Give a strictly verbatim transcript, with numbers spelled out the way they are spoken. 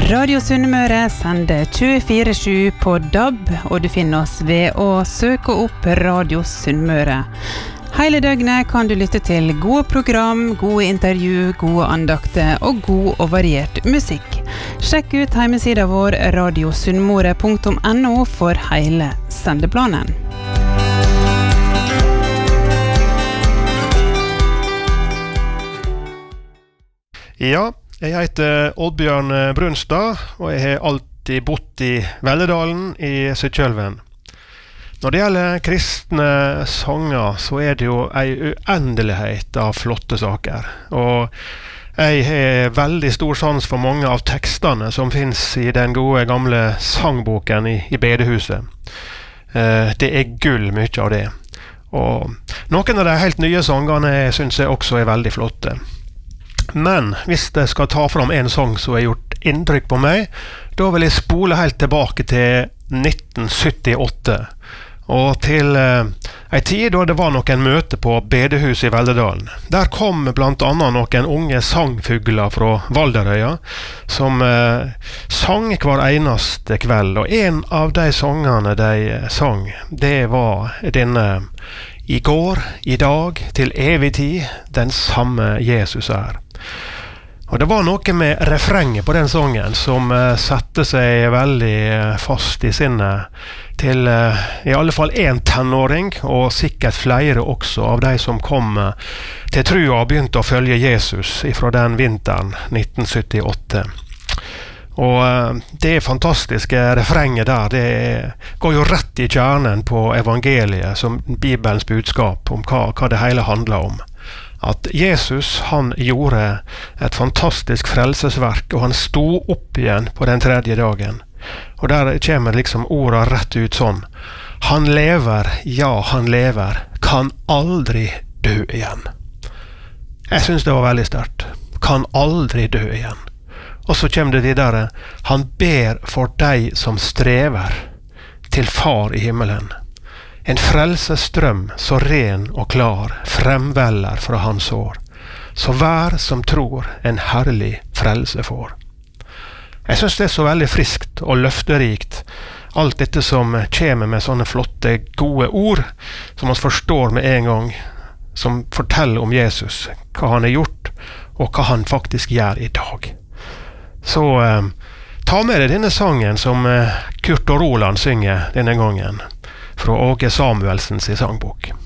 Radio Sunnmøre sender tjuefire sju på D A B, og du finner oss ved å søke opp Radio Sunnmøre. Hele døgnet kan du lytte til gode program, gode intervju, gode andakter og god og variert musikk. Sjekk ut hjemmesida vår radio sunnmøre punktum no for hele sendeplanen. Ja, jeg heter Oddbjørn Brunstad, og jeg har alltid bodd i Velledalen i Sykkylven. Når det gjelder kristne sanger, så er det jo en uendelighet av flotte saker. Og jeg har veldig stor sans for mange av tekstene som finnes i den gode gamle sangboken i, i bedehuset. Eh, det er gull mye av det. Og noen av de helt nye sangene synes jeg også er veldig flotte. Men hvis jeg skal ta fram en sang som har gjort inntrykk på meg, da vil jeg spole helt tilbake til nitten syttiåtte. Og til eh, en tid da det var noen møte på bedehus i Velledalen. Der kom blant annet noen unge sangfugler fra Valderøya, som eh, sang hver eneste kveld. Og en av de sangene de sang, det var denne: I går, i dag, til evig tid, den samme Jesus er. Og det var noe med refrenget på den sangen som uh, satte seg veldig uh, fast i sinnet til uh, i alle fall en tenåring, og sikkert flere også av de som kom uh, til trua og begynte å følge Jesus fra den vinteren nitten syttiåtte. Og uh, det fantastiske refrenget der, det går jo rett i kjernen på evangeliet, som Bibelens budskap om hva, hva det hele handler om. At Jesus, han gjorde et fantastisk frelsesverk, og han sto opp igjen på den tredje dagen. Og der kommer liksom ordet rett ut sånn: Han lever, ja, han lever, kan aldri dø igjen. Jeg synes det var veldig sterkt. Kan aldri dø igjen. Og så kommer det de der: Han ber for deg som strever, til Far i himmelen. En frelsestrøm så ren og klar fremveller fra hans år. Så hver som tror en herlig frelse får. Jeg synes det er så veldig friskt og løfterikt, alt dette som kommer med sånne flotte, gode ord, som man forstår med en gang, som forteller om Jesus, hva han har gjort, og hva han faktisk gjør i dag. Så eh, ta med deg denne sangen som eh, Kurt og Roland synger denne gangen, fra Åge Samuelsens i sangbok.